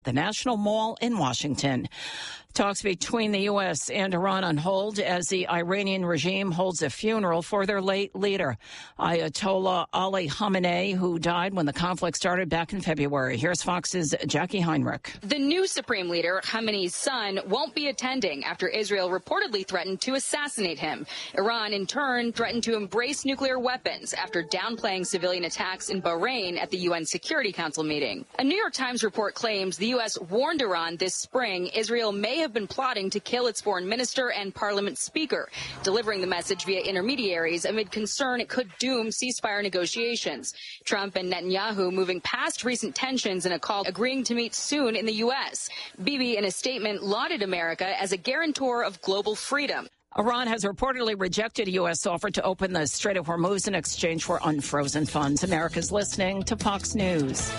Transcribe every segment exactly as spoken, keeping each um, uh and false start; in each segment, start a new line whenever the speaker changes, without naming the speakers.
the National Mall in Washington. Talks between the U S and Iran on hold as the Iranian regime holds a funeral for their late leader, Ayatollah Ali Khamenei, who died when the conflict started back in February. Here's Fox's Jackie Heinrich.
The new supreme leader, Khamenei's son, won't be attending after Israel reportedly threatened to assassinate him. Iran, in turn, threatened to embrace nuclear weapons after downplaying civilian attacks in Bahrain at the U N Security Council meeting. A New York Times report claims the U S warned Iran this spring Israel may have been plotting to kill its foreign minister and parliament speaker, delivering the message via intermediaries amid concern it could doom ceasefire negotiations. Trump and Netanyahu moving past recent tensions in a call agreeing to meet soon in the U S. Bibi, in a statement, lauded America as a guarantor of global freedom.
Iran has reportedly rejected a U S offer to open the Strait of Hormuz in exchange for unfrozen funds. America's listening to Fox News.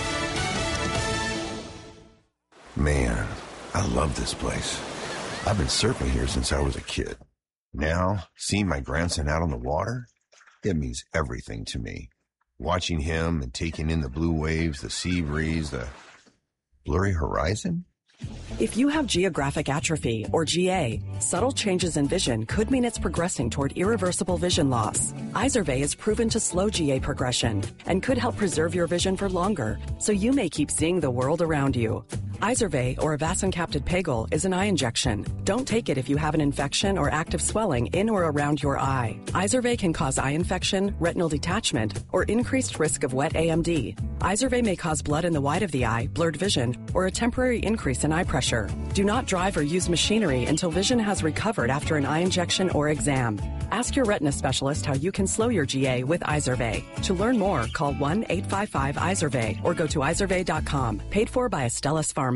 Man, I love this place. I've been surfing here since I was a kid. Now, seeing my grandson out on the water, it means everything to me. Watching him and taking in the blue waves, the sea breeze, the blurry horizon.
If you have geographic atrophy, or G A, subtle changes in vision could mean it's progressing toward irreversible vision loss. Izervay is proven to slow G A progression and could help preserve your vision for longer, so you may keep seeing the world around you. Izervay, or avacincaptad pegol, is an eye injection. Don't take it if you have an infection or active swelling in or around your eye. Izervay can cause eye infection, retinal detachment, or increased risk of wet A M D. Izervay may cause blood in the white of the eye, blurred vision, or a temporary increase in eye pressure. Do not drive or use machinery until vision has recovered after an eye injection or exam. Ask your retina specialist how you can slow your G A with Izervay. To learn more, call one eight five five Izervay or go to izervay dot com. Paid for by Astellas Pharma.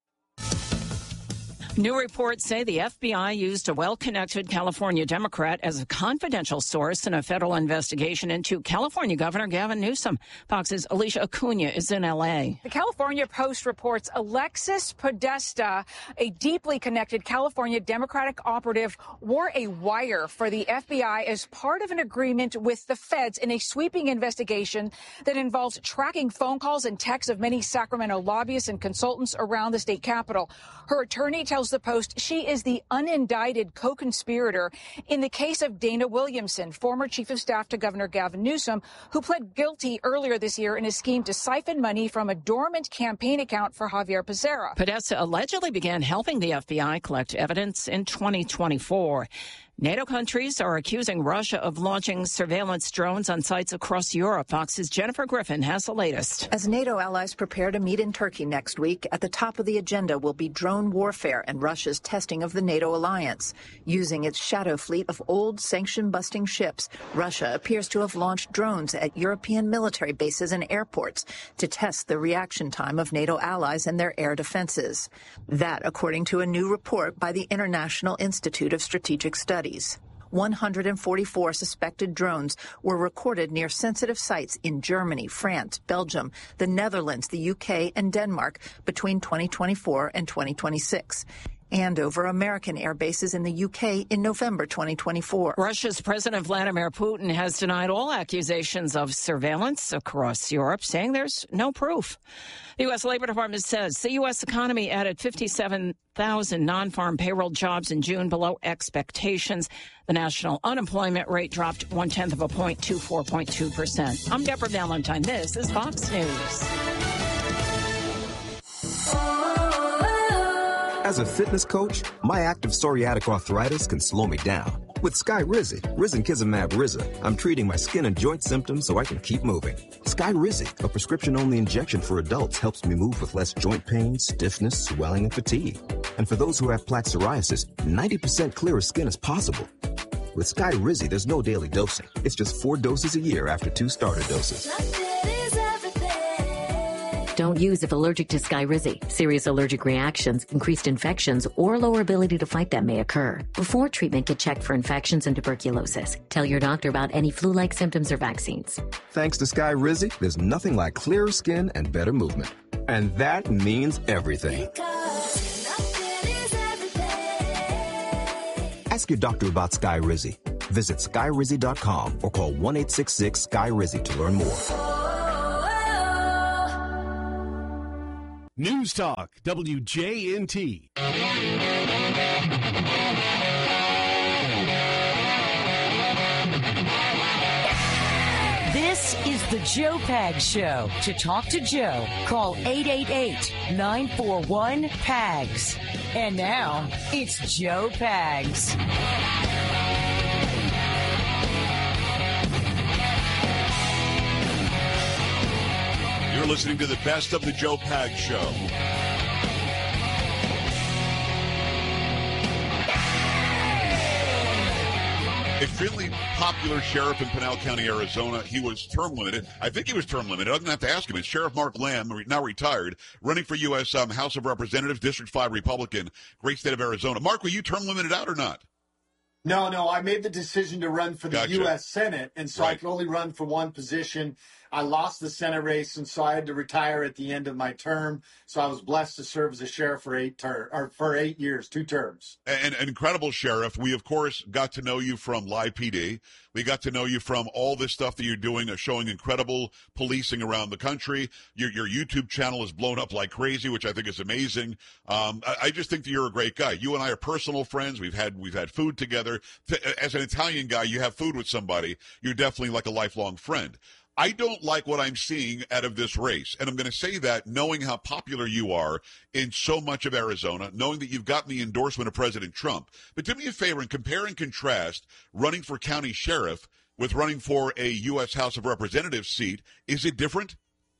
New reports say the F B I used a well-connected California Democrat as a confidential source in a federal investigation into California Governor Gavin Newsom. Fox's Alicia Acuna is in L A.
The California Post reports Alexis Podesta, a deeply connected California Democratic operative, wore a wire for the F B I as part of an agreement with the feds in a sweeping investigation that involves tracking phone calls and texts of many Sacramento lobbyists and consultants around the state capitol. Her attorney tells the Post she is the unindicted co-conspirator in the case of Dana Williamson, former chief of staff to Governor Gavin Newsom, who pled guilty earlier this year in a scheme to siphon money from a dormant campaign account for Javier Becerra.
Podesta allegedly began helping the F B I collect evidence in twenty twenty-four. NATO countries are accusing Russia of launching surveillance drones on sites across Europe. Fox's Jennifer Griffin has the latest.
As NATO allies prepare to meet in Turkey next week, at the top of the agenda will be drone warfare and Russia's testing of the NATO alliance. Using its shadow fleet of old sanction-busting ships, Russia appears to have launched drones at European military bases and airports to test the reaction time of NATO allies and their air defenses. That, according to a new report by the International Institute of Strategic Studies. one hundred forty-four suspected drones were recorded near sensitive sites in Germany, France, Belgium, the Netherlands, the U K, and Denmark between twenty twenty-four and twenty twenty-six. And over American air bases in the U K in November twenty twenty-four.
Russia's President Vladimir Putin has denied all accusations of surveillance across Europe, saying there's no proof. The U S. Labor Department says the U S economy added fifty-seven thousand non-farm payroll jobs in June, below expectations. The national unemployment rate dropped one-tenth of a point to four point two percent. I'm Deborah Valentine. This is Fox News.
As a fitness coach, my active psoriatic arthritis can slow me down. With Skyrizi, risankizumab Riza, I'm treating my skin and joint symptoms so I can keep moving. Skyrizi, a prescription-only injection for adults, helps me move with less joint pain, stiffness, swelling, and fatigue. And for those who have plaque psoriasis, ninety percent clearer skin is possible. With Skyrizi, there's no daily dosing. It's just four doses a year after two starter doses.
Don't use if allergic to Skyrizi. Serious allergic reactions, increased infections, or lower ability to fight them may occur. Before treatment, get checked for infections and tuberculosis. Tell your doctor about any flu-like symptoms or vaccines.
Thanks to Skyrizi, there's nothing like clearer skin and better movement. And that means everything. Ask your doctor about Skyrizi. Visit skyrizi dot com or call one eight six six, S K Y R I Z I to learn more.
News Talk, W J N T.
This is the Joe Pags Show. To talk to Joe, call eight eight eight, nine four one, P A G S. And now, it's Joe Pags.
You're listening to the best of the Joe Pags Show. Extremely popular sheriff in Pinal County, Arizona. He was term limited. I think he was term limited. I don't have to ask him. It's Sheriff Mark Lamb, now retired, running for U S Um, House of Representatives, District five Republican, great state of Arizona. Mark, were you term limited out or not?
No, no. I made the decision to run for the
Gotcha.
U S Senate, and so
Right.
I could only run for one position. I lost the Senate race, and so I had to retire at the end of my term. So I was blessed to serve as a sheriff for eight ter- or for eight years, two terms.
An, an incredible sheriff. We, of course, got to know you from Live P D. We got to know you from all this stuff that you're doing, uh, showing incredible policing around the country. Your, your YouTube channel is blown up like crazy, which I think is amazing. Um, I, I just think that you're a great guy. You and I are personal friends. We've had we've had food together. As an Italian guy, you have food with somebody. You're definitely like a lifelong friend. I don't like what I'm seeing out of this race. And I'm going to say that knowing how popular you are in so much of Arizona, knowing that you've gotten the endorsement of President Trump. But do me a favor and compare and contrast running for county sheriff with running for a U S House of Representatives seat. Is it different?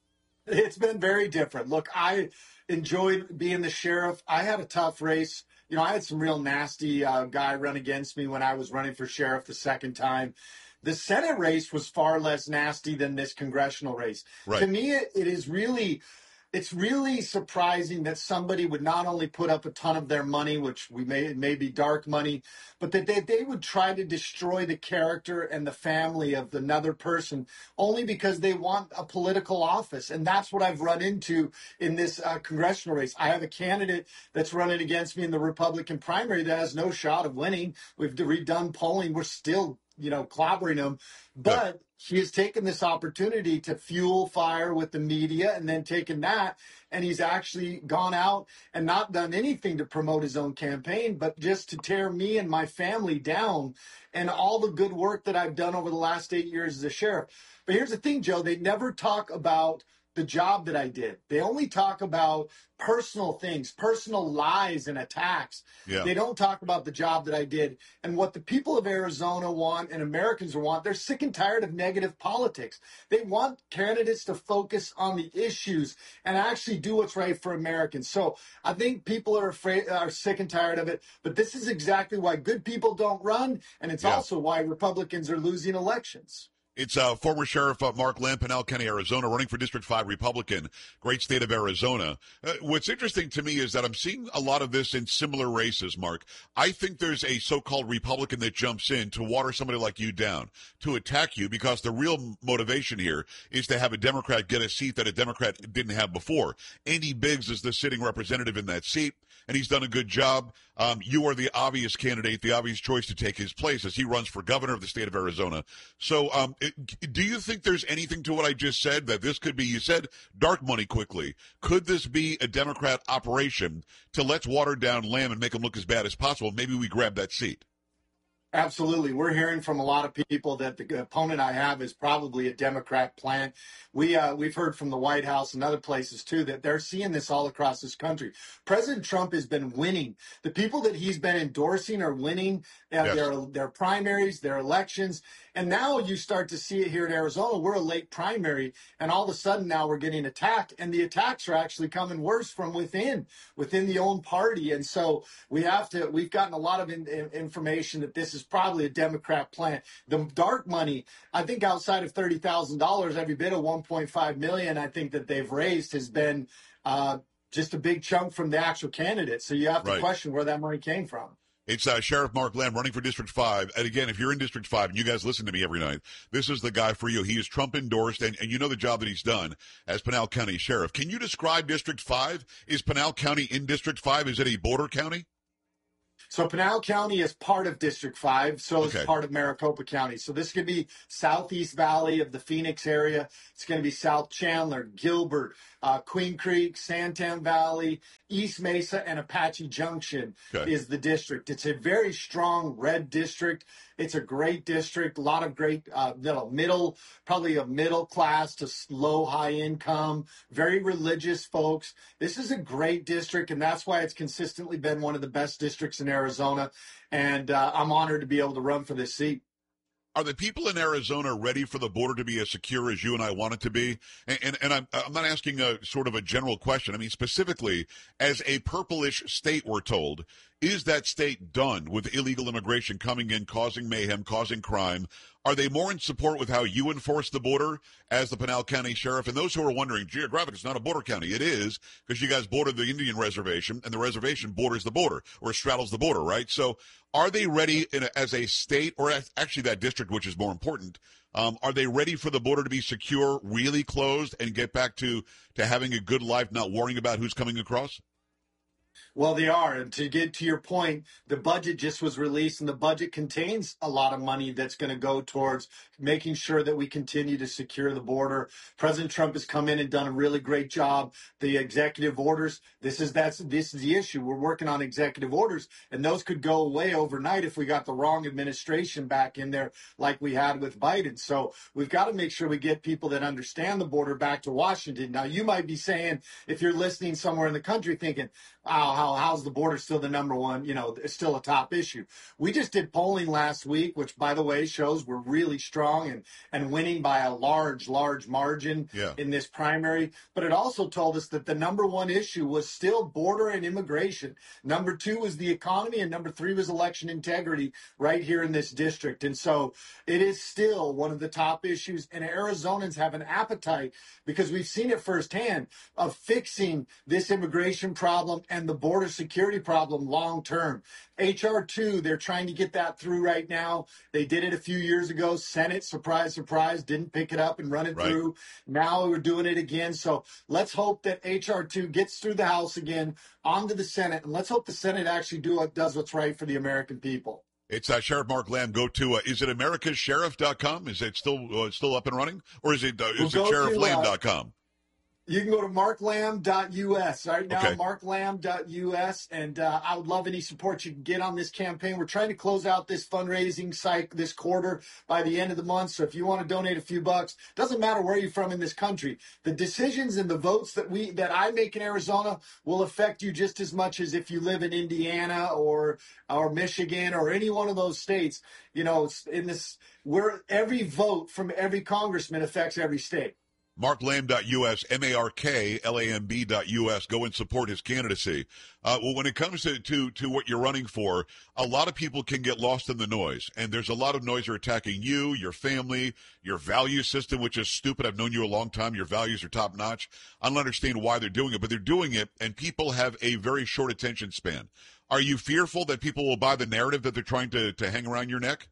It's been very different. Look, I enjoyed being the sheriff. I had a tough race. You know, I had some real nasty uh, guy run against me when I was running for sheriff the second time. The Senate race was far less nasty than this congressional race.
Right.
To me, it, it is really, it's really surprising that somebody would not only put up a ton of their money, which we may, it may be dark money, but that they, they would try to destroy the character and the family of another person only because they want a political office. And that's what I've run into in this uh, congressional race. I have a candidate that's running against me in the Republican primary that has no shot of winning. We've redone polling. We're still you know, clobbering him. But he has taken this opportunity to fuel fire with the media and then taken that. And he's actually gone out and not done anything to promote his own campaign, but just to tear me and my family down and all the good work that I've done over the last eight years as a sheriff. But here's the thing, Joe, they never talk about the job that I did. They only talk about personal things, personal lies and attacks.
Yeah.
They don't talk about the job that I did. And what the people of Arizona want and Americans want, they're sick and tired of negative politics. They want candidates to focus on the issues and actually do what's right for Americans. So I think people are afraid, are sick and tired of it. But this is exactly why good people don't run. And it's
Yeah.
also why Republicans are losing elections.
It's uh, former Sheriff uh, Mark Lamb, Pinal County, Arizona, running for District five Republican, great state of Arizona. Uh, what's interesting to me is that I'm seeing a lot of this in similar races, Mark. I think there's a so-called Republican that jumps in to water somebody like you down, to attack you, because the real motivation here is to have a Democrat get a seat that a Democrat didn't have before. Andy Biggs is the sitting representative in that seat, and he's done a good job. Um, you are the obvious candidate, the obvious choice to take his place as he runs for governor of the state of Arizona. So um, it, do you think there's anything to what I just said, that this could be, you said dark money quickly. Could this be a Democrat operation to let's water down Lamb and make him look as bad as possible? Maybe we grab that seat.
Absolutely. We're hearing from a lot of people that the opponent I have is probably a Democrat plant. We, uh, we've heard from the White House and other places, too, that they're seeing this all across this country. President Trump has been winning. The people that he's been endorsing are winning uh,
Yes.
their, their primaries, their elections. And now you start to see it here in Arizona. We're a late primary, and all of a sudden now we're getting attacked. And the attacks are actually coming worse from within, within the own party. And so we have to, we've gotten a lot of in, in, information that this is probably a Democrat plant. The dark money, I think outside of thirty thousand dollars, every bit of one point five million dollars I think that they've raised has been uh, just a big chunk from the actual candidate. So you have to
Right.
question where that money came from.
It's uh, Sheriff Mark Lamb running for District five. And again, if you're in District five, and you guys listen to me every night, this is the guy for you. He is Trump endorsed, and, and you know the job that he's done as Pinal County Sheriff. Can you describe District five? Is Pinal County in District five? Is it a border county?
So Pinal County is part of District five, so
Okay.
it's part of Maricopa County. So this could be Southeast Valley of the Phoenix area. It's going to be South Chandler, Gilbert, uh, Queen Creek, Santan Valley, East Mesa, and Apache Junction
Okay.
is the district. It's a very strong red district. It's a great district, a lot of great uh, you know, middle, probably a middle class to low, high income, very religious folks. This is a great district, and that's why it's consistently been one of the best districts in Arizona. And uh, I'm honored to be able to run for this seat.
Are the people in Arizona ready for the border to be as secure as you and I want it to be? And, and, and I'm, I'm not asking a sort of a general question. I mean, specifically, as a purplish state, we're told, is that state done with illegal immigration coming in, causing mayhem, causing crime? Are they more in support with how you enforce the border as the Pinal County Sheriff? And those who are wondering, geographic, it's not a border county. It is, because you guys border the Indian reservation, and the reservation borders the border, or straddles the border, right? So are they ready in a, as a state, or as, actually that district, which is more important, um, are they ready for the border to be secure, really closed, and get back to, to having a good life, not worrying about who's coming across?
Well, they are. And to get to your point, the budget just was released, and the budget contains a lot of money that's going to go towards making sure that we continue to secure the border. President Trump has come in and done a really great job. The executive orders, this is that's this is the issue. We're working on executive orders, and those could go away overnight if we got the wrong administration back in there like we had with Biden. So we've got to make sure we get people that understand the border back to Washington. Now, you might be saying, if you're listening somewhere in the country thinking, wow, how, how's the border still the number one, you know, it's still a top issue. We just did polling last week, which, by the way, shows we're really strong and, and winning by a large, large margin
yeah.
in this primary. But it also told us that the number one issue was still border and immigration. Number two was the economy, and number three was election integrity right here in this district. And so it is still one of the top issues, and Arizonans have an appetite, because we've seen it firsthand, of fixing this immigration problem and the border security problem long term. H R two, they're trying to get that through right now. They did it a few years ago. Senate, surprise, surprise, didn't pick it up and run it
right.
through. Now we're doing it again. So let's hope that H R two gets through the House again, onto the Senate, and let's hope the Senate actually do what, does what's right for the American people.
It's uh, Sheriff Mark Lamb. Go to, uh, is it americas sheriff dot com? Is it still uh, still up and running? Or is it, uh, is
we'll
it sheriff lamb dot com?
Uh, You can go to mark lamb dot U S right now,
okay.
mark lamb dot U S, and uh, I would love any support you can get on this campaign. We're trying to close out this fundraising site this quarter by the end of the month, so if you want to donate a few bucks, doesn't matter where you're from in this country. The decisions and the votes that we that I make in Arizona will affect you just as much as if you live in Indiana or or Michigan or any one of those states. You know, in this, where every vote from every congressman affects every state.
mark lamb dot U S, M A R K L A M B dot U S. Go and support his candidacy. Uh, well, when it comes to, to, to what you're running for, a lot of people can get lost in the noise. And there's a lot of noise are attacking you, your family, your value system, which is stupid. I've known you a long time. Your values are top notch. I don't understand why they're doing it, but they're doing it, and people have a very short attention span. Are you fearful that people will buy the narrative that they're trying to, to hang around your neck?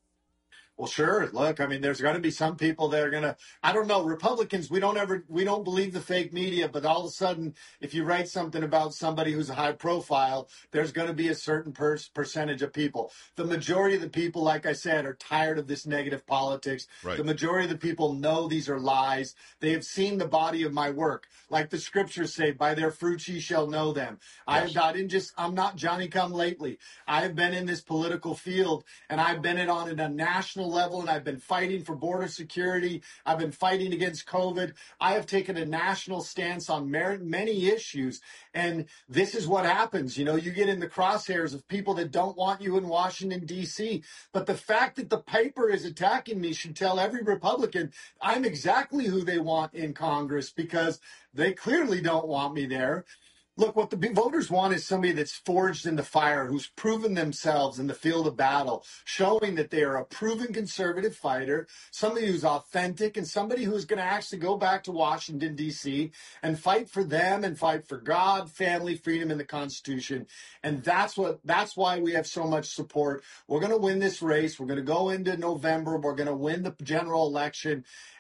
Well, sure. Look, I mean, there's going to be some people that are going to, I don't know, Republicans, we don't ever, we don't believe the fake media, but all of a sudden, if you write something about somebody who's a high profile, there's going to be a certain per- percentage of people. The majority of the people, like I said, are tired of this negative politics.
Right.
The majority of the people know these are lies. They have seen the body of my work. Like the scriptures say, by their fruits ye shall know them.
Yes.
I, I didn't just, I'm not Johnny come lately. I've been in this political field, and I've been it on a national level, and I've been fighting for border security. I've been fighting against COVID. I have taken a national stance on many issues, and this is what happens. You know, you get in the crosshairs of people that don't want you in Washington, D C, but the fact that the paper is attacking me should tell every Republican I'm exactly who they want in Congress, because they clearly don't want me there. Look, what the voters want is somebody that's forged in the fire, who's proven themselves in the field of battle, showing that they are a proven conservative fighter, somebody who's authentic, and somebody who's going to actually go back to Washington, D C, and fight for them and fight for God, family, freedom, and the Constitution. And that's what that's why we have so much support. We're going to win this race. We're going to go into November. We're going to win the general election.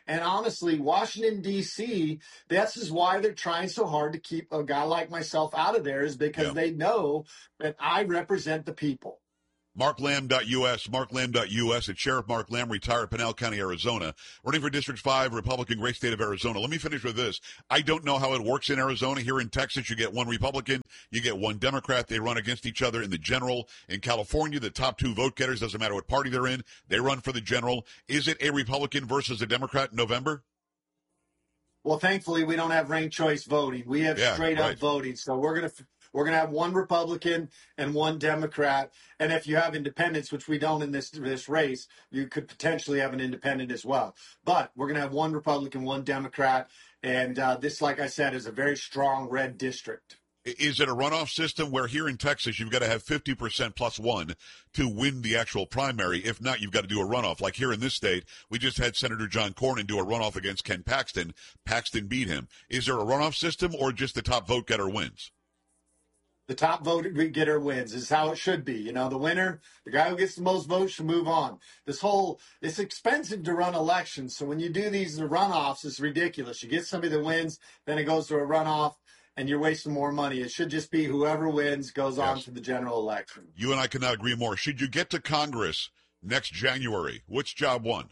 And honestly, Washington, D C, this is why they're trying so hard to keep a guy like myself out of there, is because
Yeah.
they know that I represent the people.
mark lamb dot U S, mark lamb dot U S. It's Sheriff Mark Lamb, retired, Pinal County, Arizona, running for District five, Republican, great state of Arizona. Let me finish with this. I don't know how it works in Arizona. Here in Texas, you get one Republican, you get one Democrat. They run against each other in the general. In California, the top two vote getters, doesn't matter what party they're in, they run for the general. Is it a Republican versus a Democrat in November?
Well, thankfully, we don't have ranked choice voting. We have
Yeah,
straight
right.
up voting. So we're going to we're going to have one Republican and one Democrat. And if you have independents, which we don't in this this race, you could potentially have an independent as well. But we're going to have one Republican, one Democrat. And uh, this, like I said, is a very strong red district.
Is it a runoff system where here in Texas you've got to have fifty percent plus one to win the actual primary? If not, you've got to do a runoff. Like here in this state, we just had Senator John Cornyn do a runoff against Ken Paxton. Paxton beat him. Is there a runoff system or just the top vote getter wins?
The top vote getter wins is how it should be. You know, the winner, the guy who gets the most votes should move on. This whole, it's expensive to run elections. So when you do these runoffs, it's ridiculous. You get somebody that wins, then it goes to a runoff, and you're wasting more money. It should just be whoever wins goes
Yes.
on to the general election.
You and I cannot agree more. Should you get to Congress next January, what's job one?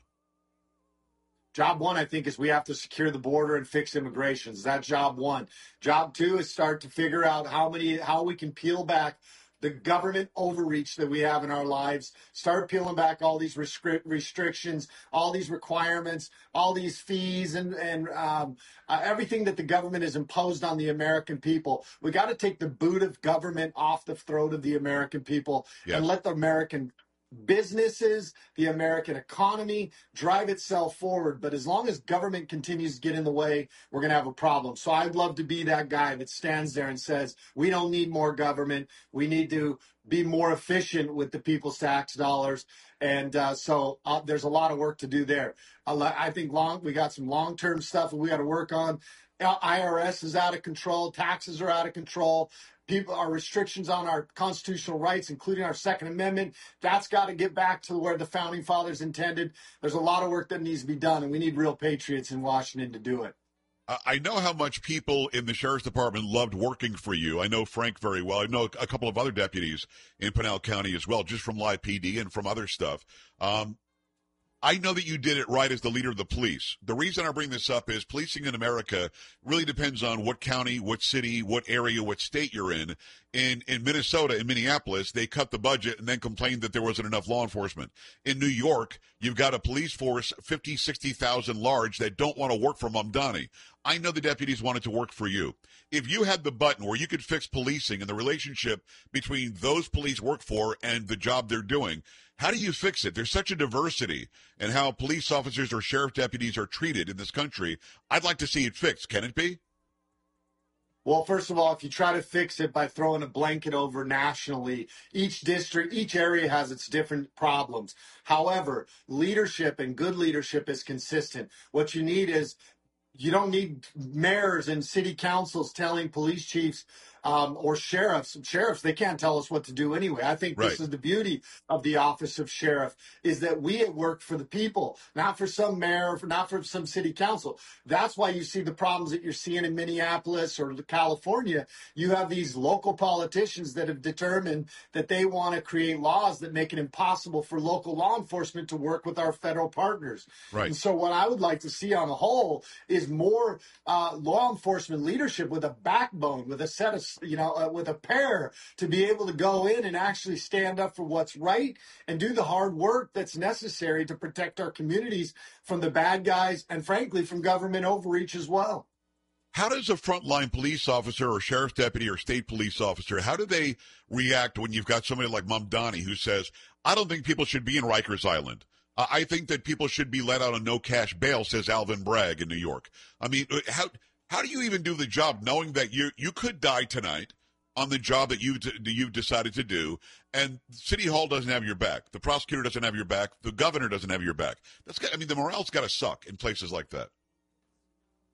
Job one, I think, is we have to secure the border and fix immigration. That's job one. Job two is start to figure out how many, how we can peel back the government overreach that we have in our lives, start peeling back all these restric- restrictions, all these requirements, all these fees, and, and um, uh, everything that the government has imposed on the American people. We got to take the boot of government off the throat of the American people
Yes.
and let the American businesses, the American economy drive itself forward. But as long as government continues to get in the way, we're going to have a problem. So I'd love to be that guy that stands there and says, we don't need more government. We need to be more efficient with the people's tax dollars. And uh, so uh, there's a lot of work to do there. I think long we got some long-term stuff that we got to work on. I R S is out of control. Taxes are out of control. People, our restrictions on our constitutional rights, including our Second Amendment, that's got to get back to where the founding fathers intended. There's a lot of work that needs to be done, and we need real patriots in Washington to do it.
I know how much people in the Sheriff's Department loved working for you. I know Frank very well. I know a couple of other deputies in Pinal County as well, just from Live P D and from other stuff. Um, I know that you did it right as the leader of the police. The reason I bring this up is policing in America really depends on what county, what city, what area, what state you're in. In in Minnesota, in Minneapolis, they cut the budget and then complained that there wasn't enough law enforcement. In New York, you've got a police force, fifty, sixty thousand large, that don't want to work for Mamdani. I know the deputies wanted to work for you. If you had the button where you could fix policing and the relationship between those police work for and the job they're doing, how do you fix it? There's such a diversity in how police officers or sheriff deputies are treated in this country. I'd like to see it fixed. Can it be?
Well, first of all, if you try to fix it by throwing a blanket over nationally, each district, each area has its different problems. However, leadership and good leadership is consistent. What you need is you don't need mayors and city councils telling police chiefs um, or sheriffs. Sheriffs, they can't tell us what to do anyway. I think
Right.
this is the beauty of the office of sheriff, is that we work for the people, not for some mayor, for, not for some city council. That's why you see the problems that you're seeing in Minneapolis or California. You have these local politicians that have determined that they want to create laws that make it impossible for local law enforcement to work with our federal partners.
Right.
And so what I would like to see on the whole is more uh, law enforcement leadership with a backbone, with a set of, you know, uh, with a pair to be able to go in and actually stand up for what's right and do the hard work that's necessary to protect our communities from the bad guys and, frankly, from government overreach as well.
How does a frontline police officer or sheriff's deputy or state police officer, how do they react when you've got somebody like Mamdani who says, I don't think people should be in Rikers Island. Uh, I think that people should be let out on no cash bail, says Alvin Bragg in New York. I mean, how how do you even do the job knowing that you you could die tonight on the job that you you've decided to do, and City Hall doesn't have your back, the prosecutor doesn't have your back, the governor doesn't have your back? That's got, I mean, the morale's got to suck in places like that.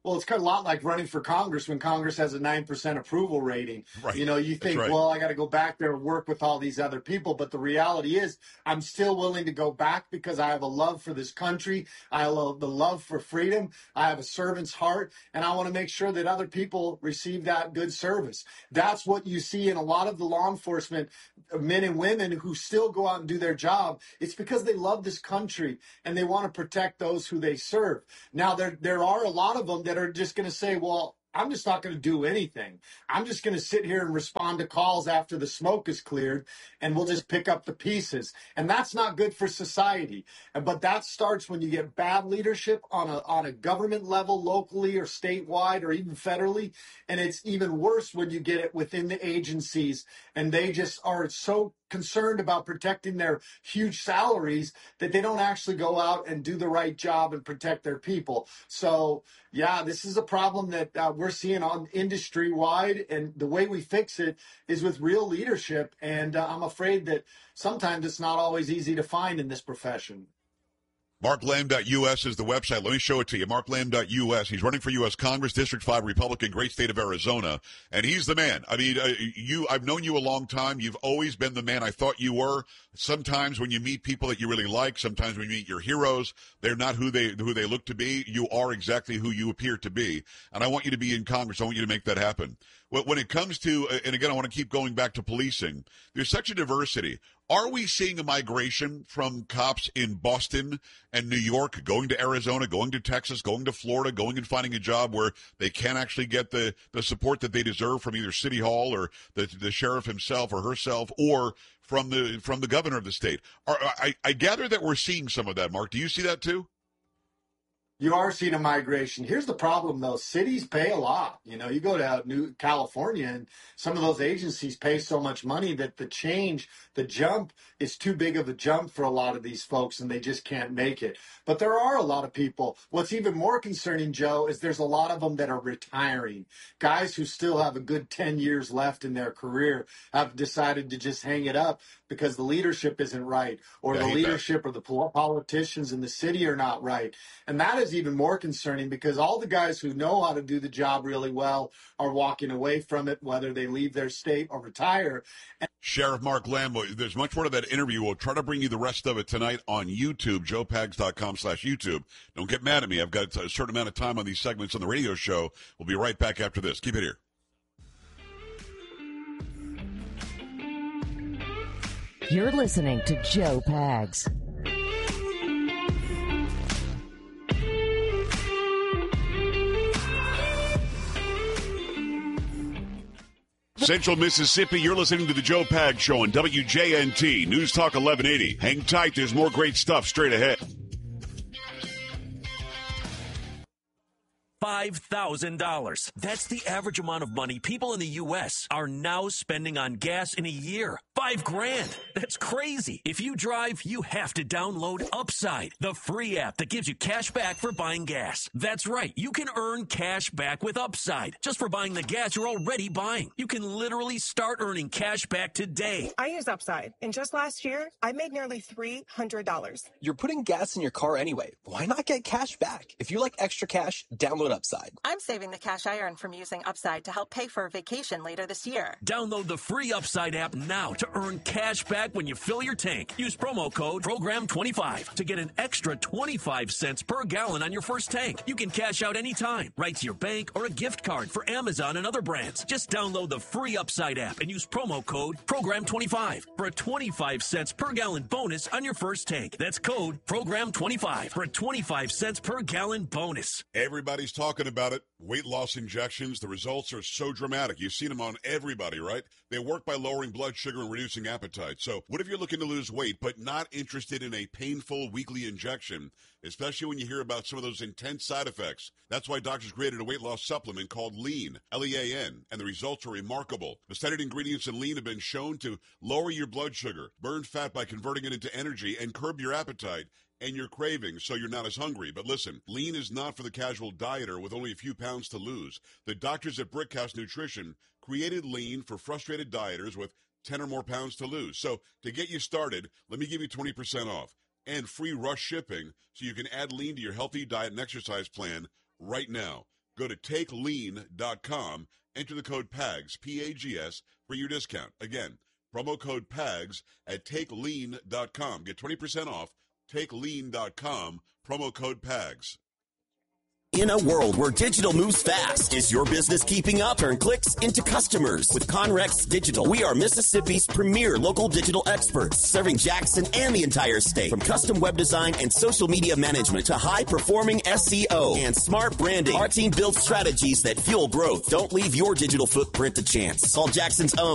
Well, it's kind of a lot like running for Congress when Congress has a nine percent approval rating.
Right.
You know, you think,
right.
well, I got to go back there and work with all these other people. But the reality is I'm still willing to go back because I have a love for this country. I love the love for freedom. I have a servant's heart, and I want to make sure that other people receive that good service. That's what you see in a lot of the law enforcement men and women who still go out and do their job. It's because they love this country and they want to protect those who they serve. Now, there there are a lot of them that are just going to say, well, I'm just not going to do anything. I'm just going to sit here and respond to calls after the smoke is cleared, and we'll just pick up the pieces. And that's not good for society. But that starts when you get bad leadership on a on a government level, locally or statewide or even federally. And it's even worse when you get it within the agencies, and they just are so concerned about protecting their huge salaries that they don't actually go out and do the right job and protect their people. So, yeah, this is a problem that uh, we're seeing on industry wide, and the way we fix it is with real leadership. And uh, I'm afraid that sometimes it's not always easy to find in this profession.
Mark Lamb dot U S is the website. Let me show it to you. Mark Lamb dot U S. He's running for U S Congress, District five Republican, great state of Arizona. And he's the man. I mean, uh, you, I've known you a long time. You've always been the man I thought you were. Sometimes when you meet people that you really like, sometimes when you meet your heroes, they're not who they, who they look to be. You are exactly who you appear to be. And I want you to be in Congress. I want you to make that happen. When it comes to, and again, I want to keep going back to policing, there's such a diversity. Are we seeing a migration from cops in Boston and New York going to Arizona, going to Texas, going to Florida, going and finding a job where they can't actually get the, the support that they deserve from either City Hall or the, the sheriff himself or herself or from the from the governor of the state? Are, I, I gather that we're seeing some of that, Mark. Do you see that too?
You are seeing a migration. Here's the problem, though. Cities pay a lot. You know, you go to New California, and some of those agencies pay so much money that the change, the jump, is too big of a jump for a lot of these folks, and they just can't make it. But there are a lot of people. What's even more concerning, Joe, is there's a lot of them that are retiring. Guys who still have a good ten years left in their career have decided to just hang it up because the leadership isn't right, or
yeah,
the leadership bet. or the politicians in the city are not right. And that is even more concerning because all the guys who know how to do the job really well are walking away from it, whether they leave their state or retire. And-
Sheriff Mark Lamb, there's much more to that interview. We'll try to bring you the rest of it tonight on YouTube, joe pags dot com slash YouTube. Don't get mad at me. I've got a certain amount of time on these segments on the radio show. We'll be right back after this. Keep it here.
You're listening to Joe Pags.
Central Mississippi, you're listening to the Joe Pags Show on W J N T, News Talk eleven eighty. Hang tight, there's more great stuff straight ahead.
five thousand dollars. That's the average amount of money people in the U S are now spending on gas in a year. Five grand. That's crazy. If you drive, you have to download Upside, the free app that gives you cash back for buying gas. That's right. You can earn cash back with Upside just for buying the gas you're already buying. You can literally start earning cash back today.
I use Upside, and just last year, I made nearly three hundred dollars.
You're putting gas in your car anyway. Why not get cash back? If you like extra cash, download Upside.
I'm saving the cash I earn from using Upside to help pay for a vacation later this year.
Download the free Upside app now to earn cash back when you fill your tank. Use promo code program twenty-five to get an extra twenty-five cents per gallon on your first tank. You can cash out anytime, right to your bank or a gift card for Amazon and other brands. Just download the free Upside app and use promo code program twenty-five for a twenty-five cents per gallon bonus on your first tank. That's code program twenty-five for a twenty-five cents per gallon bonus.
Everybody's talking about it. Weight loss injections, the results are so dramatic. You've seen them on everybody, right? They work by lowering blood sugar and reducing appetite. So what if you're looking to lose weight but not interested in a painful weekly injection, especially when you hear about some of those intense side effects? That's why doctors created a weight loss supplement called Lean, L E A N, and the results are remarkable. The studied ingredients in Lean have been shown to lower your blood sugar, burn fat by converting it into energy, and curb your appetite and your cravings so you're not as hungry. But listen, Lean is not for the casual dieter with only a few pounds to lose. The doctors at Brickhouse Nutrition created Lean for frustrated dieters with ten or more pounds to lose. So to get you started, let me give you twenty percent off and free rush shipping so you can add Lean to your healthy diet and exercise plan right now.
Go to take lean dot com, enter the code PAGS, P A G S, for your discount. Again, promo code PAGS at take lean dot com. Get twenty percent off, take lean dot com, promo code PAGS.
In a world where digital moves fast, is your business keeping up? Turn clicks into customers with Conrex Digital. We are Mississippi's premier local digital experts, serving Jackson and the entire state. From custom web design and social media management to high-performing S E O and smart branding, our team builds strategies that fuel growth. Don't leave your digital footprint to chance. Call Jackson's own